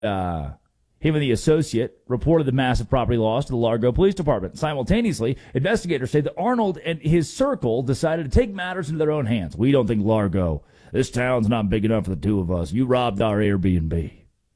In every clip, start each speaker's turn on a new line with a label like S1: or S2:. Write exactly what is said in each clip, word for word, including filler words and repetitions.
S1: uh, him and the associate reported the massive property loss to the Largo Police Department. Simultaneously, investigators say that Arnold and his circle decided to take matters into their own hands. We don't think Largo, this town's not big enough for the two of us. You robbed our Airbnb.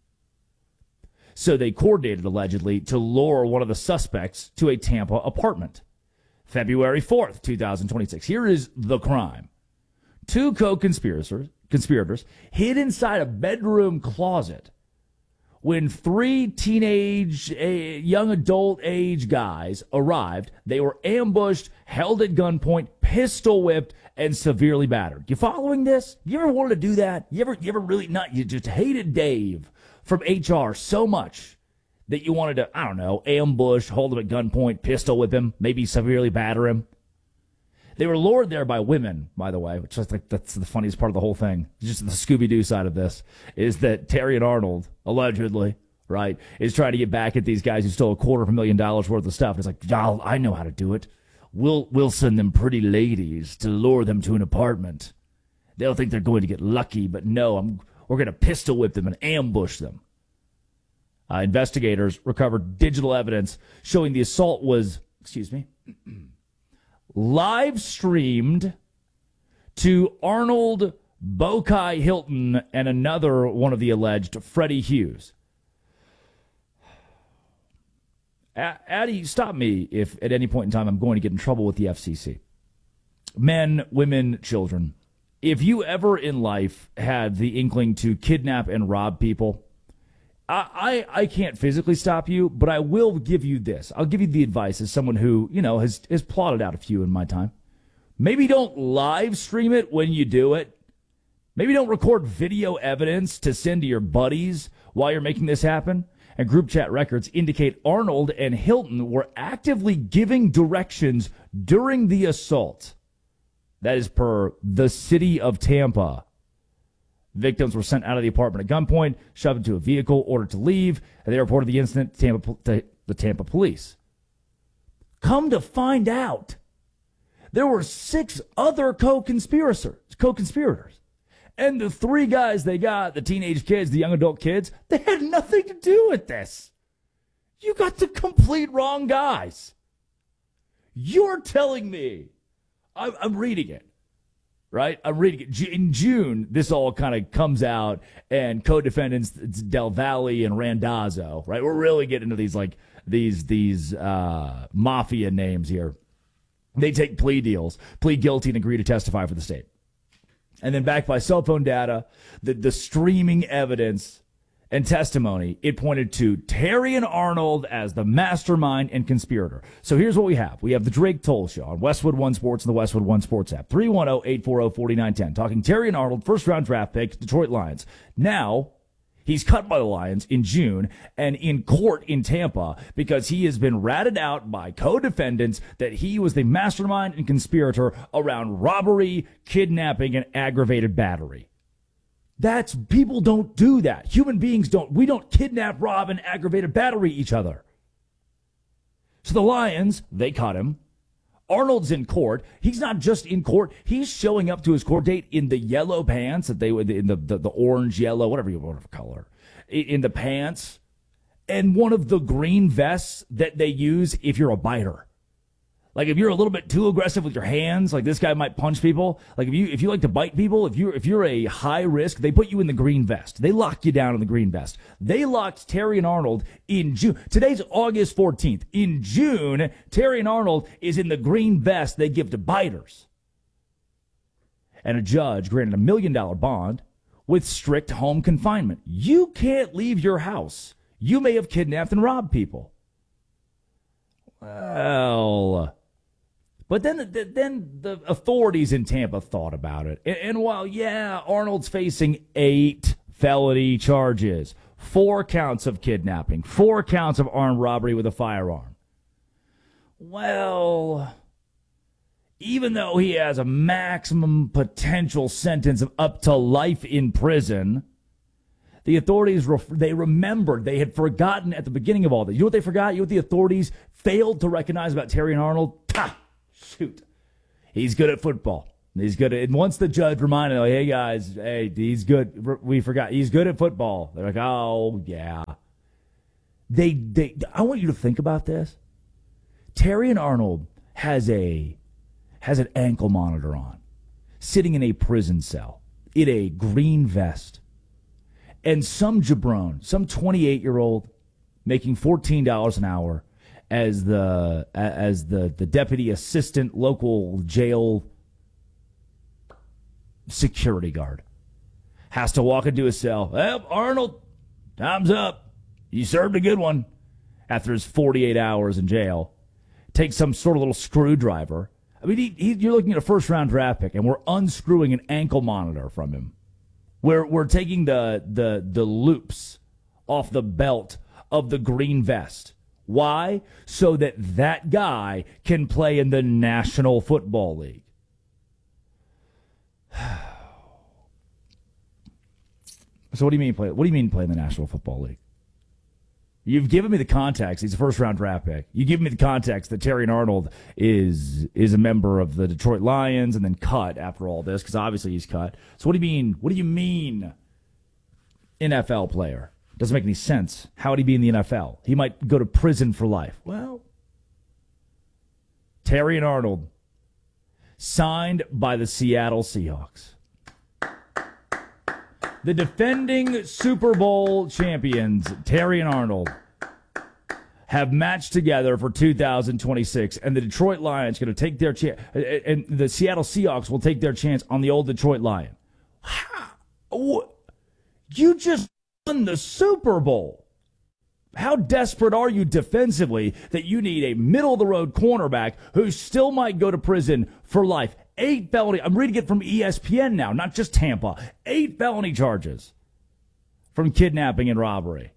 S1: So they coordinated, allegedly, to lure one of the suspects to a Tampa apartment. February fourth, twenty twenty-six. Here is the crime. Two co-conspirators conspirators hid inside a bedroom closet when three teenage, uh, young adult age guys arrived. They were ambushed, held at gunpoint, pistol whipped, and severely battered. You following this? You ever wanted to do that? You ever, you ever really not? You just hated Dave from H R so much that you wanted to, I don't know, ambush, hold him at gunpoint, pistol whip him, maybe severely batter him. They were lured there by women, by the way, which I think that's the funniest part of the whole thing. Just the Scooby-Doo side of this is that Terry and Arnold, allegedly, right, is trying to get back at these guys who stole a quarter of a million dollars worth of stuff. It's like, y'all, I know how to do it. We'll, we'll send them pretty ladies to lure them to an apartment. They'll think they're going to get lucky, but no, I'm, we're going to pistol whip them and ambush them. Uh, investigators recovered digital evidence showing the assault was, excuse me, live streamed to Arnold, Bokai Hilton, and another one of the alleged, Freddie Hughes. Addie, stop me if at any point in time I'm going to get in trouble with the F C C. Men, women, children. If you ever in life had the inkling to kidnap and rob people, I, I, I can't physically stop you, but I will give you this. I'll give you the advice as someone who, you know, has, has plotted out a few in my time. Maybe don't live stream it when you do it. Maybe don't record video evidence to send to your buddies while you're making this happen. And group chat records indicate Arnold and Hilton were actively giving directions during the assault. That is per the city of Tampa. Victims were sent out of the apartment at gunpoint, shoved into a vehicle, ordered to leave, and they reported the incident to, Tampa, to the Tampa police. Come to find out, there were six other co-conspirators, co-conspirators. And the three guys they got, the teenage kids, the young adult kids, they had nothing to do with this. You got the complete wrong guys. You're telling me, I'm, I'm reading it. Right? I'm reading it. In June, this all kind of comes out, and co-defendants, it's Del Valle and Randazzo, right? We're really getting into these, like, these, these, uh, mafia names here. They take plea deals, plead guilty, and agree to testify for the state. And then backed by cell phone data, the, the streaming evidence and testimony, it pointed to Terry and Arnold as the mastermind and conspirator. So here's what we have. We have the Drake Toll Show on Westwood One Sports and the Westwood One Sports app. three one zero, eight four zero, four nine one zero. Talking Terry and Arnold, first-round draft pick, Detroit Lions. Now, he's cut by the Lions in June and in court in Tampa because he has been ratted out by co-defendants that he was the mastermind and conspirator around robbery, kidnapping, and aggravated battery. That's, people don't do that. Human beings don't. We don't kidnap, rob, and aggravated battery each other. So the Lions, they caught him. Arnold's in court. He's not just in court. He's showing up to his court date in the yellow pants that they would, in the, the, the orange, yellow, whatever you want to color, in the pants, and one of the green vests that they use if you're a biter. Like if you're a little bit too aggressive with your hands, like this guy might punch people. Like if you if you like to bite people, if you're if you're a high risk, they put you in the green vest. They lock you down in the green vest. They locked Terry and Arnold in June. Today's August fourteenth. In June, Terry and Arnold is in the green vest they give to biters. And a judge granted a million dollar bond with strict home confinement. You can't leave your house. You may have kidnapped and robbed people. Well, but then, then the authorities in Tampa thought about it. And, and while, yeah, Arnold's facing eight felony charges, four counts of kidnapping, four counts of armed robbery with a firearm. Well, even though he has a maximum potential sentence of up to life in prison, the authorities, they remembered, they had forgotten at the beginning of all this. You know what they forgot? You know what the authorities failed to recognize about Terry and Arnold? Ha! Shoot. He's good at football. He's good at, and once the judge reminded them, hey, guys, hey, he's good. We forgot. He's good at football. They're like, oh, yeah. They, they, I want you to think about this. Terrion Arnold has a, has an ankle monitor on, sitting in a prison cell, in a green vest. And some jabron, some twenty-eight-year-old making fourteen dollars an hour as the as the, the deputy assistant local jail security guard has to walk into a cell. Well, Arnold, time's up. You served a good one. After his forty-eight hours in jail, takes some sort of little screwdriver. I mean, he, he, you're looking at a first-round draft pick, and we're unscrewing an ankle monitor from him. We're we're taking the the the loops off the belt of the green vest. Why? So that that guy can play in the National Football League. So what do you mean play? What do you mean play in the National Football League? You've given me the context. He's a first-round draft pick. You give me the context that Terrion Arnold is is a member of the Detroit Lions and then cut after all this, because obviously he's cut. So what do you mean? What do you mean N F L player? Doesn't make any sense. How would he be in the N F L? He might go to prison for life. Well, Terrion Arnold, signed by the Seattle Seahawks. The defending Super Bowl champions, Terrion Arnold, have matched together for two thousand twenty-six, and the Detroit Lions are going to take their chance, and the Seattle Seahawks will take their chance on the old Detroit Lion. You just won the Super Bowl. How desperate are you defensively that you need a middle-of-the-road cornerback who still might go to prison for life? Eight felony, I'm reading it from E S P N now, not just Tampa. Eight felony charges from kidnapping and robbery.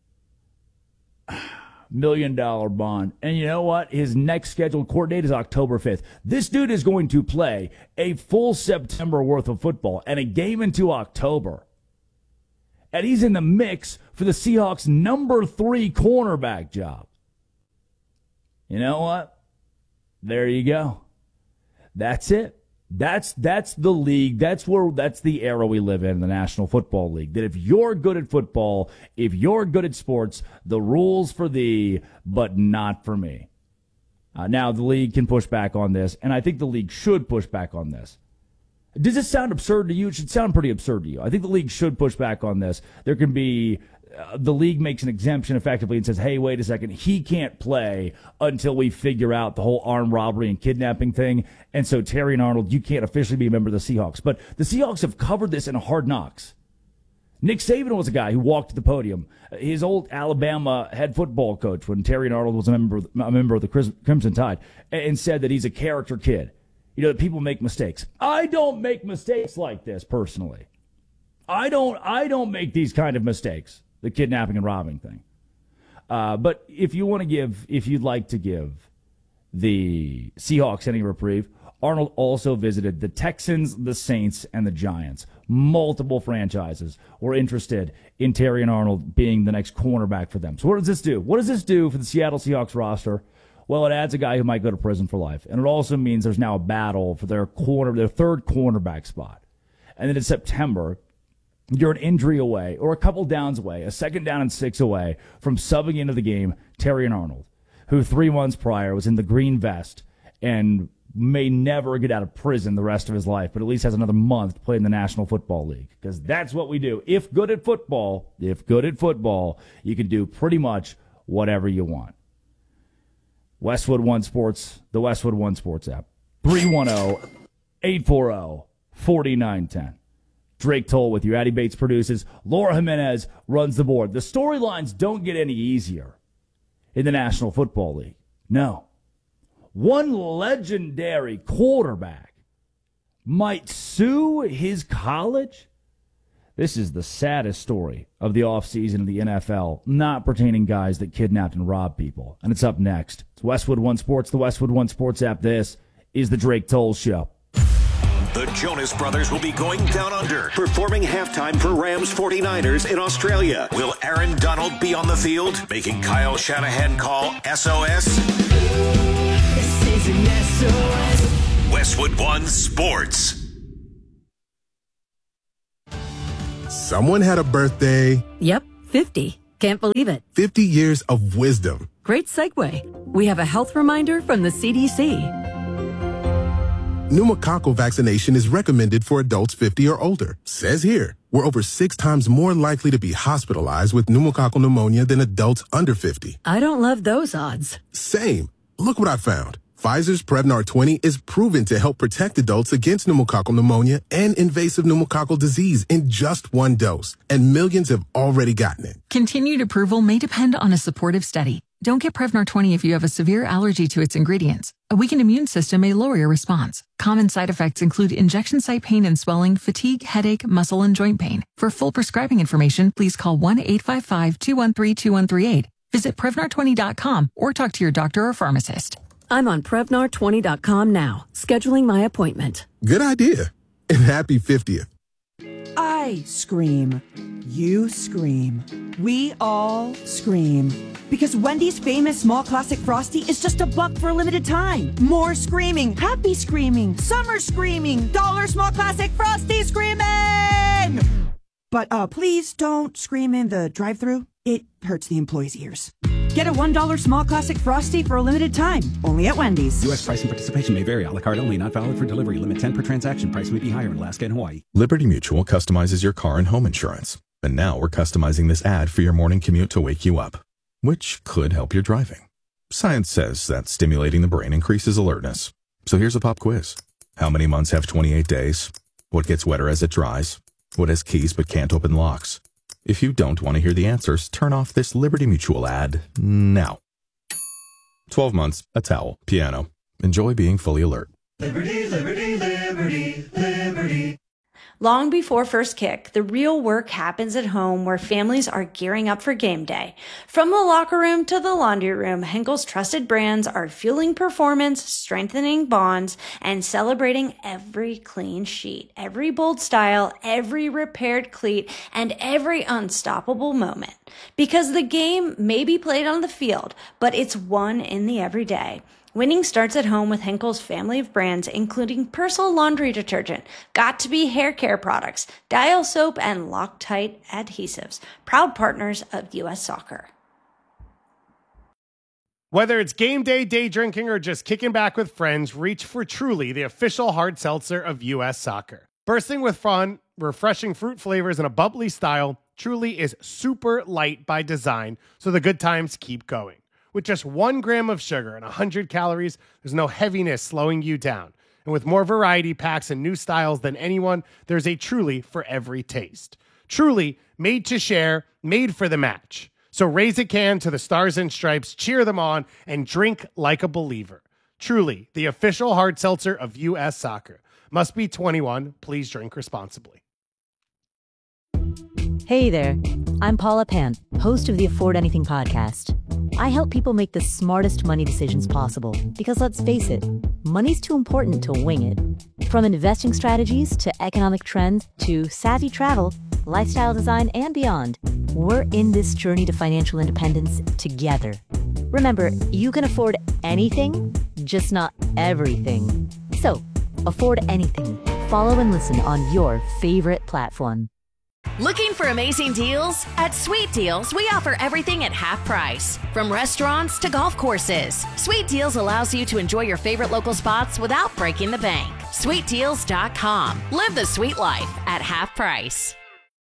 S1: Million dollar bond. And you know what? His next scheduled court date is October fifth. This dude is going to play a full September worth of football and a game into October. And he's in the mix for the Seahawks' number three cornerback job. You know what? There you go. That's it. That's that's the league. That's where that's the era we live in, the National Football League. That if you're good at football, if you're good at sports, the rules for thee, but not for me. Uh, now the league can push back on this, and I think the league should push back on this. Does this sound absurd to you? It should sound pretty absurd to you. I think the league should push back on this. There can be uh, the league makes an exemption effectively and says, hey, wait a second, he can't play until we figure out the whole armed robbery and kidnapping thing. And so, Terrion Arnold, you can't officially be a member of the Seahawks. But the Seahawks have covered this in Hard Knocks. Nick Saban was a guy who walked to the podium. His old Alabama head football coach, when Terrion Arnold was a member, a member of the Crimson Tide, and said that he's a character kid. You know, that people make mistakes. I don't make mistakes like this, personally. I don't I don't make these kind of mistakes, the kidnapping and robbing thing. Uh, but if you want to give, if you'd like to give the Seahawks any reprieve, Arnold also visited the Texans, the Saints, and the Giants. Multiple franchises were interested in Terrion Arnold being the next cornerback for them. So what does this do? What does this do for the Seattle Seahawks roster? Well, it adds a guy who might go to prison for life. And it also means there's now a battle for their corner, their third cornerback spot. And then in September, you're an injury away or a couple downs away, a second down and six away from subbing into the game Terrion Arnold, who three months prior was in the green vest and may never get out of prison the rest of his life, but at least has another month to play in the National Football League. Because that's what we do. If good at football, if good at football, you can do pretty much whatever you want. Westwood One Sports, the Westwood One Sports app. three one zero, eight four zero, four nine one zero. Drake Toll with you. Addy Bates produces. Laura Jimenez runs the board. The storylines don't get any easier in the National Football League. No. One legendary quarterback might sue his college. This is the saddest story of the offseason of the N F L, not pertaining guys that kidnapped and robbed people. And it's up next. It's Westwood One Sports, the Westwood One Sports app. This is the Drake Toll Show.
S2: The Jonas Brothers will be going down under, performing halftime for Rams forty-niners in Australia. Will Aaron Donald be on the field, making Kyle Shanahan call S O S?
S3: This is an S O S.
S2: Westwood One Sports.
S3: Someone had a birthday.
S4: Yep, fifty. Can't believe it.
S3: fifty years of wisdom.
S4: Great segue. We have a health reminder from the C D C.
S3: Pneumococcal vaccination is recommended for adults fifty or older. Says here, we're over six times more likely to be hospitalized with pneumococcal pneumonia than adults under fifty.
S4: I don't love those odds.
S3: Same. Look what I found. Pfizer's Prevnar twenty is proven to help protect adults against pneumococcal pneumonia and invasive pneumococcal disease in just one dose, and millions have already gotten it.
S5: Continued approval may depend on a supportive study. Don't get Prevnar twenty if you have a severe allergy to its ingredients. A weakened immune system may lower your response. Common side effects include injection site pain and swelling, fatigue, headache, muscle, and joint pain. For full prescribing information, please call one eight five five, two one three, two one three eight. Visit Prevnar twenty dot com or talk to your doctor or pharmacist.
S4: I'm on Prevnar twenty dot com now, scheduling my appointment.
S3: Good idea. And happy fiftieth.
S6: I scream. You scream. We all scream. Because Wendy's famous small classic Frosty is just a buck for a limited time. More screaming, happy screaming, summer screaming, dollar small classic Frosty screaming! But uh, please don't scream in the drive-thru. It hurts the employees' ears. Get a one dollar small classic Frosty for a limited time, only at Wendy's.
S7: U S price and participation may vary. A la carte only, not valid for delivery. Limit ten per transaction. Price may be higher in Alaska and Hawaii.
S8: Liberty Mutual customizes your car and home insurance. And now we're customizing this ad for your morning commute to wake you up, which could help your driving. Science says that stimulating the brain increases alertness. So here's a pop quiz. How many months have twenty-eight days? What gets wetter as it dries? What has keys but can't open locks? If you don't want to hear the answers, turn off this Liberty Mutual ad now. twelve months, a towel, piano. Enjoy being fully alert.
S9: Liberty, liberty, liberty, liberty.
S10: Long before first kick, the real work happens at home where families are gearing up for game day. From the locker room to the laundry room, Henkel's trusted brands are fueling performance, strengthening bonds, and celebrating every clean sheet, every bold style, every repaired cleat, and every unstoppable moment. Because the game may be played on the field, but it's won in the everyday. Winning starts at home with Henkel's family of brands, including Persil laundry detergent, Got2b hair care products, Dial soap, and Loctite adhesives, proud partners of U S Soccer.
S11: Whether it's game day, day drinking, or just kicking back with friends, reach for Truly, the official hard seltzer of U S Soccer. Bursting with fun, refreshing fruit flavors, and a bubbly style, Truly is super light by design, so the good times keep going. With just one gram of sugar and one hundred calories, there's no heaviness slowing you down. And with more variety packs and new styles than anyone, there's a Truly for every taste. Truly, made to share, made for the match. So raise a can to the Stars and Stripes, cheer them on, and drink like a believer. Truly, the official hard seltzer of U S Soccer. Must be twenty-one. Please drink responsibly.
S12: Hey there, I'm Paula Pant, host of the Afford Anything podcast. I help people make the smartest money decisions possible because, let's face it, money's too important to wing it. From investing strategies to economic trends to savvy travel, lifestyle design, and beyond, we're in this journey to financial independence together. Remember, you can afford anything, just not everything. So, afford anything. Follow and listen on your favorite platform.
S13: Looking for amazing deals? At Sweet Deals, we offer everything at half price. From restaurants to golf courses, Sweet Deals allows you to enjoy your favorite local spots without breaking the bank. sweet deals dot com. Live the sweet life at half price.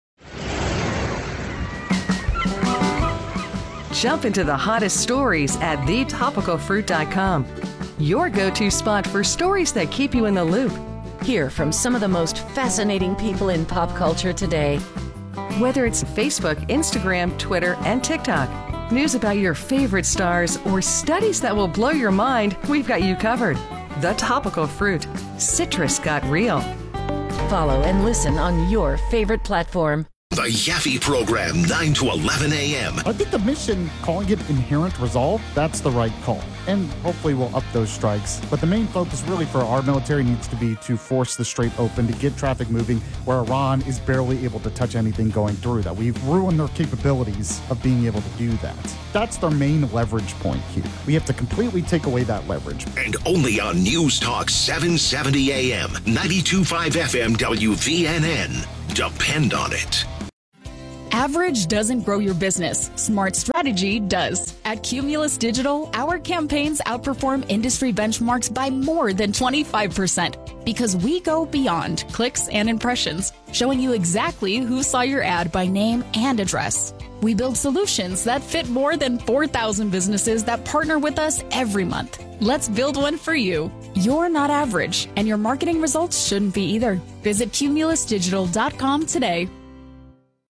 S14: Jump into the hottest stories at the topical fruit dot com. Your go-to spot for stories that keep you in the loop.
S15: Hear from some of the most fascinating people in pop culture today.
S14: Whether it's Facebook, Instagram, Twitter, and TikTok, news about your favorite stars, or studies that will blow your mind, we've got you covered. The Topical Fruit. Citrus got real.
S15: Follow and listen on your favorite platform.
S2: The Yaffe Program, nine to eleven a.m.
S16: I think the mission, calling it Inherent Resolve, that's the right call. And hopefully we'll up those strikes. But the main focus really for our military needs to be to force the Strait open, to get traffic moving where Iran is barely able to touch anything going through that. We've ruined their capabilities of being able to do that. That's their main leverage point here. We have to completely take away that leverage.
S2: And only on News Talk seven seventy A M, ninety-two point five F M W V N N. Depend on it.
S17: Average doesn't grow your business. Smart strategy does. At Cumulus Digital, our campaigns outperform industry benchmarks by more than twenty-five percent because we go beyond clicks and impressions, showing you exactly who saw your ad by name and address. We build solutions that fit more than four thousand businesses that partner with us every month. Let's build one for you. You're not average, and your marketing results shouldn't be either. Visit cumulus digital dot com today.